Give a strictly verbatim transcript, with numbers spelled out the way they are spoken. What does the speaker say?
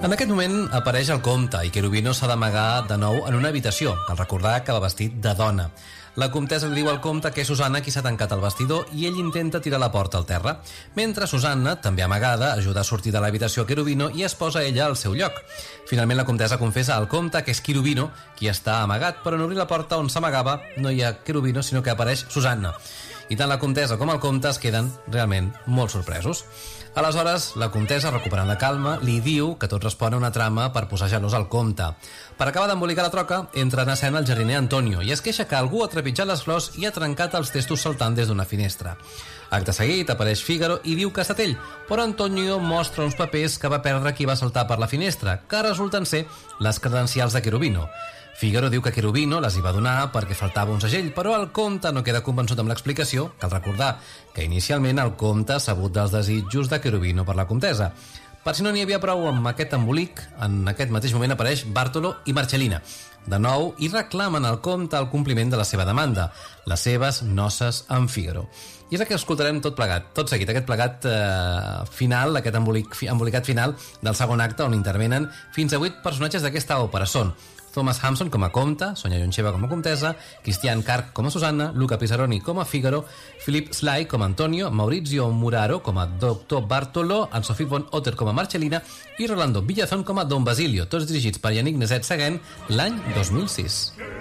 En aquest moment apareix el comte i Cherubino s'ha d'amagar de nou en una habitació. Cal recordar que va vestit de dona. La comtessa li diu al comte que és Susanna qui s'ha tancat al vestidor i ell intenta tirar la porta al terra, mentre Susanna, també amagada, ajuda a sortir de l'habitació a Cherubino i es posa ella al seu lloc. Finalment la comtessa confessa al comte que és Cherubino qui està amagat, però en obrir la porta on s'amagava no hi ha Cherubino sinó que apareix Susanna. I tant la comtessa com el comte es queden realment molt sorpresos. Aleshores, la comtessa, recuperant la calma, li diu que tot respon a una trama per posar gelós al comte. Per acabar d'embolicar la troca, entra en escena el jardiner Antonio i es queixa que algú ha trepitjat les flors i ha trencat els testos saltant des d'una finestra. Acte seguit apareix Fígaro i diu que ha estat ell, però Antonio mostra uns papers que va perdre qui va saltar per la finestra, que resulten ser les credencials de Cherubino. Fígaro diu que Cherubino les hi va donar perquè faltava un segell, però el comte no queda convençut amb l'explicació. Cal recordar que inicialment el comte ha sabut dels desitjos de Cherubino per la comtessa. Per si no n'hi havia prou amb aquest embolic, en aquest mateix moment apareix Bartolo i Marcellina, de nou, i reclamen al comte el compliment de la seva demanda, les seves noces amb Fígaro. I és el que escoltarem tot plegat, tot seguit, aquest plegat eh, final, aquest embolic, embolicat final del segon acte, on intervenen fins a vuit personatges d'aquesta òpera. Són Thomas Hampson com a comte, Sonia Yoncheva com a comtessa, Christian Kark com a Susanna, Luca Pisaroni com a Fígaro, Philip Sly com a Antonio, Maurizio Muraro com a doctor Bartolo, Anne-Sophie von Otter com a Marcellina i Rolando Villazón com a Don Basilio, tots dirigits per Yannick Nezet-Seguin l'any dos mil sis.